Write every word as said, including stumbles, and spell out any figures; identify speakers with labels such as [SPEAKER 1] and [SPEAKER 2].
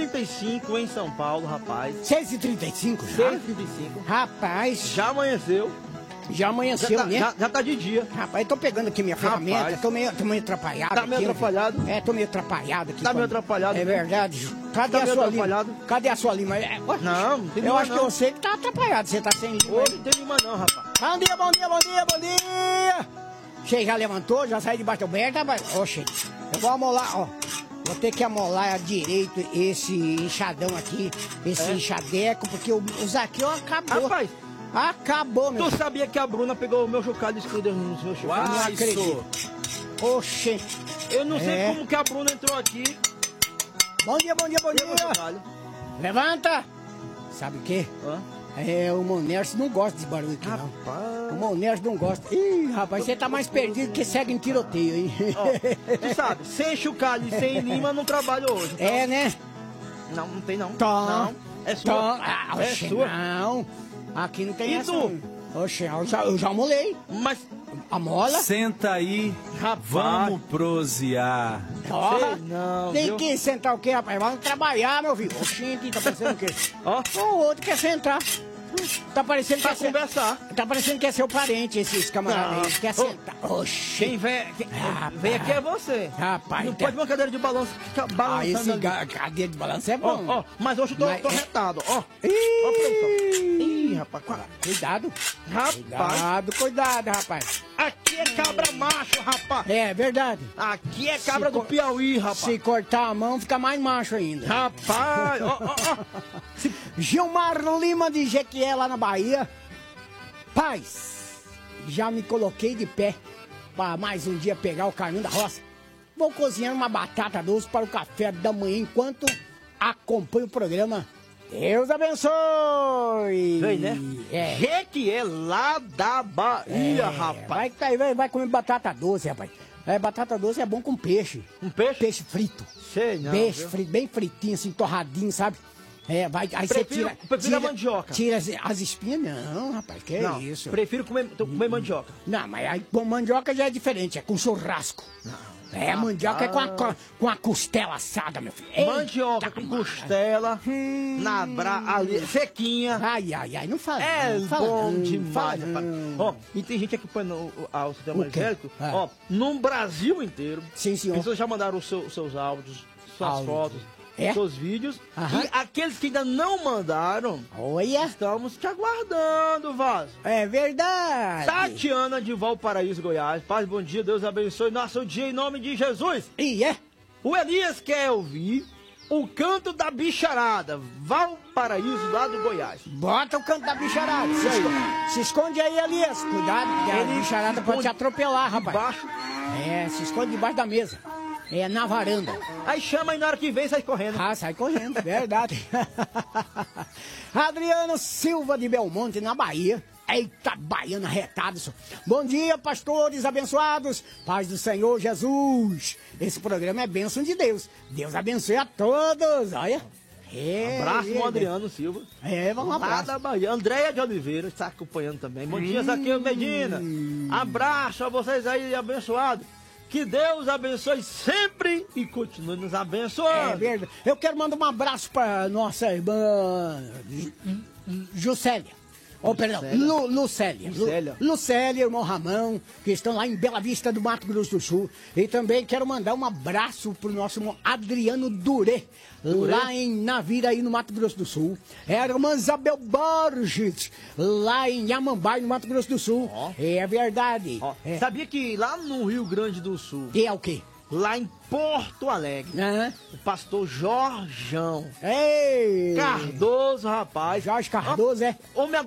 [SPEAKER 1] trinta e cinco em São Paulo, rapaz.
[SPEAKER 2] seis e trinta e cinco já?
[SPEAKER 1] seis e trinta e cinco.
[SPEAKER 2] Rapaz.
[SPEAKER 1] Já amanheceu.
[SPEAKER 2] Já amanheceu,
[SPEAKER 1] já tá,
[SPEAKER 2] né?
[SPEAKER 1] Já, já tá de dia.
[SPEAKER 2] Rapaz, eu tô pegando aqui minha ferramenta,
[SPEAKER 1] Rapaz.
[SPEAKER 2] tô meio, tô meio atrapalhado.
[SPEAKER 1] Tá
[SPEAKER 2] aqui,
[SPEAKER 1] meio atrapalhado?
[SPEAKER 2] É, tô meio atrapalhado aqui.
[SPEAKER 1] Tá meio
[SPEAKER 2] quando-
[SPEAKER 1] atrapalhado?
[SPEAKER 2] É verdade. Cadê
[SPEAKER 1] Tá
[SPEAKER 2] a
[SPEAKER 1] meio
[SPEAKER 2] sua
[SPEAKER 1] atrapalhado?
[SPEAKER 2] lima? Cadê a sua lima? É, oxe,
[SPEAKER 1] Não, não tem
[SPEAKER 2] Eu
[SPEAKER 1] lima,
[SPEAKER 2] acho
[SPEAKER 1] não.
[SPEAKER 2] que você que tá atrapalhado, você tá sem lima.
[SPEAKER 1] Hoje não tem lima não, rapaz.
[SPEAKER 2] Bom dia, bom dia, bom dia, bom dia! Você já levantou, já saiu debaixo do berço, rapaz? Oxe, eu vou amolar, ó. Vou ter que amolar direito esse enxadão aqui, esse
[SPEAKER 1] É?
[SPEAKER 2] enxadeco, porque o, o Zaqueu acabou.
[SPEAKER 1] Rapaz,
[SPEAKER 2] Acabou, meu
[SPEAKER 1] tu
[SPEAKER 2] filho.
[SPEAKER 1] sabia que a Bruna pegou o meu chocalho e escondeu nos meus
[SPEAKER 2] Não
[SPEAKER 1] chocalhos?
[SPEAKER 2] acredito. Oxe.
[SPEAKER 1] Eu não sei
[SPEAKER 2] É.
[SPEAKER 1] como que a Bruna entrou aqui.
[SPEAKER 2] Bom dia, bom dia, bom
[SPEAKER 1] Pegou o
[SPEAKER 2] dia.
[SPEAKER 1] chocalho.
[SPEAKER 2] Levanta. Sabe o quê?
[SPEAKER 1] Hã?
[SPEAKER 2] É, o Monércio não gosta desse barulho aqui, não.
[SPEAKER 1] Rapaz.
[SPEAKER 2] O Monércio não gosta. Ih, rapaz, você tá mais perdido que segue em tiroteio, hein?
[SPEAKER 1] Ó, tu sabe, sem chocalho e sem lima não trabalho hoje. então-
[SPEAKER 2] É, né?
[SPEAKER 1] Não, não tem não.
[SPEAKER 2] Tom.
[SPEAKER 1] Não. É sua.
[SPEAKER 2] Tom. Ah,
[SPEAKER 1] é
[SPEAKER 2] oxe,
[SPEAKER 1] sua.
[SPEAKER 2] não. Aqui não tem
[SPEAKER 1] E
[SPEAKER 2] essa.
[SPEAKER 1] tu?
[SPEAKER 2] não. Oxe, eu já, eu já molei.
[SPEAKER 1] Mas,
[SPEAKER 2] A mola?
[SPEAKER 3] Senta aí,
[SPEAKER 1] Rapaz.
[SPEAKER 3] vamos prosear.
[SPEAKER 2] Ó,
[SPEAKER 1] sei não,
[SPEAKER 2] tem
[SPEAKER 1] viu?
[SPEAKER 2] que sentar o quê, rapaz? Vamos trabalhar, meu filho. Oxente, tá pensando o quê?
[SPEAKER 1] ó,
[SPEAKER 2] O outro quer sentar. Tá parecendo que
[SPEAKER 1] pra
[SPEAKER 2] é seu,
[SPEAKER 1] conversar.
[SPEAKER 2] tá parecendo que é seu parente, esses camaradas
[SPEAKER 1] Não.
[SPEAKER 2] aí. Quer
[SPEAKER 1] Ô,
[SPEAKER 2] sentar. Oxi.
[SPEAKER 1] Quem vem, quem,
[SPEAKER 2] Rapaz.
[SPEAKER 1] vem aqui é você.
[SPEAKER 2] Rapaz,
[SPEAKER 1] Não
[SPEAKER 2] tá-
[SPEAKER 1] pode uma cadeira de balanço ficar
[SPEAKER 2] Ah,
[SPEAKER 1] balançando
[SPEAKER 2] esse
[SPEAKER 1] ali.
[SPEAKER 2] ga- cadeia de balanço é
[SPEAKER 1] Ó,
[SPEAKER 2] bom.
[SPEAKER 1] ó, mas hoje eu tô,
[SPEAKER 2] Mas-
[SPEAKER 1] tô retado, ó. Ó pra
[SPEAKER 2] Ih,
[SPEAKER 1] isso, ó. Ih, rapaz, qual-
[SPEAKER 2] Cuidado.
[SPEAKER 1] rapaz,
[SPEAKER 2] Cuidado, cuidado, rapaz.
[SPEAKER 1] aqui é cabra macho, rapaz.
[SPEAKER 2] É verdade.
[SPEAKER 1] Aqui é cabra
[SPEAKER 2] Se
[SPEAKER 1] do
[SPEAKER 2] co-
[SPEAKER 1] Piauí, rapaz.
[SPEAKER 2] Se cortar a mão, fica mais macho ainda.
[SPEAKER 1] Rapaz, ó, ó, ó. Se-
[SPEAKER 2] Gilmar Lima de Jequié, lá na Bahia. Paz, já me coloquei de pé para mais um dia pegar o caminho da roça. Vou cozinhar uma batata doce para o café da manhã enquanto acompanho o programa. Deus abençoe!
[SPEAKER 1] Vem, né?
[SPEAKER 2] É.
[SPEAKER 1] Jequié lá da Bahia, rapaz.
[SPEAKER 2] Vai, vai, vai, vai comer batata doce, rapaz. É, batata doce é bom com peixe.
[SPEAKER 1] Um peixe?
[SPEAKER 2] Peixe frito.
[SPEAKER 1] Sei não,
[SPEAKER 2] Peixe
[SPEAKER 1] viu?
[SPEAKER 2] frito, bem fritinho, assim, torradinho, sabe? É, vai, aí você
[SPEAKER 1] Prefiro-
[SPEAKER 2] tira.
[SPEAKER 1] prefiro
[SPEAKER 2] tira,
[SPEAKER 1] a mandioca.
[SPEAKER 2] Tira as, as espinhas? Não, rapaz, que
[SPEAKER 1] Não,
[SPEAKER 2] é isso?
[SPEAKER 1] prefiro comer, tô- comer mandioca.
[SPEAKER 2] Não, mas aí com mandioca já é diferente, é com churrasco. É, mandioca é com a, co- com a costela assada, meu filho. Eita,
[SPEAKER 1] Mandioca com
[SPEAKER 2] mano.
[SPEAKER 1] costela, na bra... ali, sequinha.
[SPEAKER 2] Ai, ai, ai, não fala.
[SPEAKER 1] É
[SPEAKER 2] não, fala
[SPEAKER 1] bom
[SPEAKER 2] não,
[SPEAKER 1] demais,
[SPEAKER 2] fala
[SPEAKER 1] rapaz.
[SPEAKER 2] não.
[SPEAKER 1] Ó, e tem gente aqui acompanhando o, o, o sistema
[SPEAKER 2] O quê?
[SPEAKER 1] evangélico,
[SPEAKER 2] Ah.
[SPEAKER 1] ó, no Brasil inteiro.
[SPEAKER 2] Sim, senhor.
[SPEAKER 1] Pessoas já mandaram os seu- os seus áudios, suas
[SPEAKER 2] Áudio.
[SPEAKER 1] fotos,
[SPEAKER 2] É?
[SPEAKER 1] seus vídeos.
[SPEAKER 2] Aham.
[SPEAKER 1] E aqueles que ainda não mandaram,
[SPEAKER 2] Olha,
[SPEAKER 1] estamos te aguardando, Vaz.
[SPEAKER 2] é verdade.
[SPEAKER 1] Tatiana de Valparaíso, Goiás. Paz, bom dia, Deus abençoe nosso dia em nome de Jesus.
[SPEAKER 2] E é?
[SPEAKER 1] O Elias quer ouvir o canto da bicharada, Valparaíso, lá do Goiás.
[SPEAKER 2] Bota o canto da bicharada. Se, esco- se esconde aí, Elias. Cuidado, que a
[SPEAKER 1] Ele
[SPEAKER 2] bicharada pode te
[SPEAKER 1] esconde
[SPEAKER 2] atropelar, rapaz.
[SPEAKER 1] Embaixo.
[SPEAKER 2] É, se esconde debaixo da mesa. É, na varanda.
[SPEAKER 1] Aí chama e na hora que vem sai correndo.
[SPEAKER 2] Ah, sai correndo, verdade. Adriano Silva de Belmonte, na Bahia. Eita, baiana retada. Isso. Bom dia, pastores abençoados. Paz do Senhor Jesus. Esse programa é bênção de Deus. Deus abençoe a todos. Olha. É,
[SPEAKER 1] Abraço no
[SPEAKER 2] é,
[SPEAKER 1] Adriano Silva.
[SPEAKER 2] É, vamos um
[SPEAKER 1] Lá
[SPEAKER 2] abraço.
[SPEAKER 1] da Bahia. Andréia de Oliveira está acompanhando também. Bom dia, Zaqueu Medina. Abraço a vocês aí, abençoados. Que Deus abençoe sempre e continue nos
[SPEAKER 2] É
[SPEAKER 1] abençoando.
[SPEAKER 2] verdade. Eu quero mandar um abraço para nossa irmã Ju- Juscelia. Oh, perdão, Lu, Lucélia. Lu-
[SPEAKER 1] Lucélia.
[SPEAKER 2] Lucélia, irmão Ramão, que estão lá em Bela Vista do Mato Grosso do Sul. E também quero mandar um abraço pro nosso irmão Adriano Durê, lá em Naviraí, no Mato Grosso do Sul. É a irmã Isabel Borges, lá em Yamambai, no Mato Grosso do Sul.
[SPEAKER 1] Ó.
[SPEAKER 2] É verdade.
[SPEAKER 1] Ó,
[SPEAKER 2] É.
[SPEAKER 1] sabia que lá no Rio Grande do Sul,
[SPEAKER 2] E é o quê?
[SPEAKER 1] lá em Porto Alegre,
[SPEAKER 2] Hã?
[SPEAKER 1] o pastor Jorjão
[SPEAKER 2] Ei!
[SPEAKER 1] Cardoso, rapaz.
[SPEAKER 2] Jorge Cardoso, é?
[SPEAKER 1] Homem